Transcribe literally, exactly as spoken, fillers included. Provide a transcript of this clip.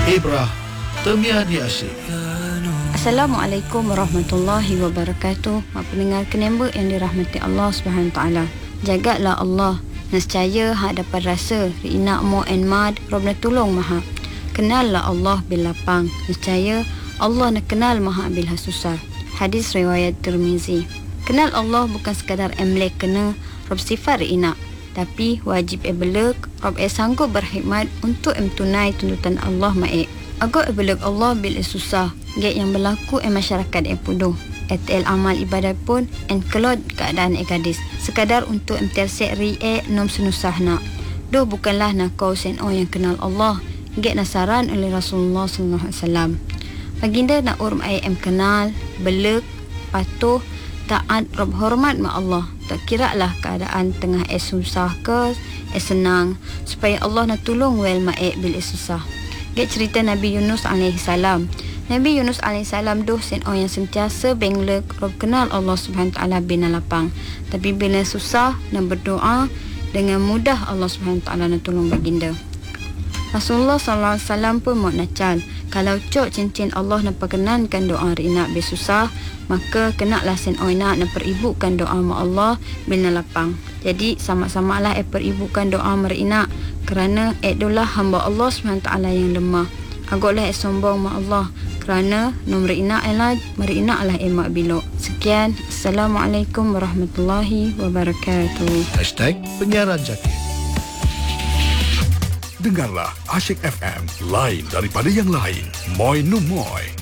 Ibrah Temia di Asyik. Assalamualaikum warahmatullahi wabarakatuh. Mak pendengar kenemba yang dirahmati Allah Subhanahu taala. Jagatlah Allah. Nescaya hak dapat rasa rina mo en mad Robna tolong maha. Kenallah Allah bil lapang. Nescaya Allah nak kenal maha bil susah. Hadis riwayat Tirmizi. Kenal Allah bukan sekadar emlek kena Rob sifat rina, tapi wajib e belak Rob e sanggup berkhidmat untuk em tunai tuntutan Allah mae. Agak e belak Allah bil susah. Gek yang berlaku e masyarakat e puduh. Etel amal ibadat pun en kelot keadaan e gadis. Sekadar untuk em tersek ri e nom senusah nak. Doh bukanlah nak kau sen o yang kenal Allah. Gek nasaran oleh Rasulullah sallallahu alaihi wasallam. Baginda nak urm ai em kenal, belak, patuh, taat, rob hormat ma Allah. Tak kira lah keadaan tengah e susah ke, e senang, supaya Allah nak tolong wel ma e bil e susah. Gek cerita Nabi Yunus alaihi salam. Nabi Yunus alaihi salam doh sen o yang sentiasa benglek rob kenal Allah Subhanahu taala bina lapang. Tapi bila susah nak berdoa dengan mudah Allah Subhanahu taala nak tolong baginda. Rasulullah sallallahu alaihi wasallam pun mau nacal. Kalau cok cincin Allah nak perkenankan doa rina be susah, maka kenaklah sen o nak nak peribukan doa ma Allah bina lapang. Jadi sama-samalah e peribukan doa merina kerana adalah hamba Allah Subhanahu taala yang lemah. Agaklah e sombong ma Allah kerana nombor ina ialah merina lah emak bilok. Sekian, Assalamualaikum warahmatullahi wabarakatuh. Hashtag Penyiaran Jaki. Dengarlah Asyik F M, lain daripada yang lain. Moi no moi.